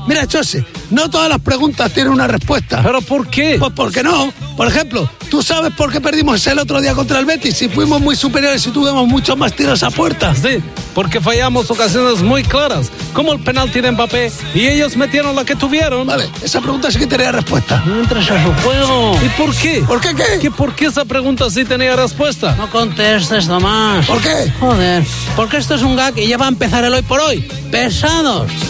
Mira, Chose, no todas las preguntas tienen una respuesta. ¿Pero por qué? Pues porque no. Por ejemplo, ¿tú sabes por qué perdimos el otro día contra el Betis? Si fuimos muy superiores y tuvimos muchos más tiros a puerta. Sí, porque fallamos ocasiones muy claras, como el penalti de Mbappé, y ellos metieron la que tuvieron. Vale, esa pregunta sí que tenía respuesta. No entres a su juego. ¿Y por qué? ¿Por qué qué? ¿Por qué esa pregunta sí tenía respuesta? No contestes, Tomás. ¿Por qué? Joder, porque esto es un gag y ya va a empezar el hoy por hoy. ¡Pesados!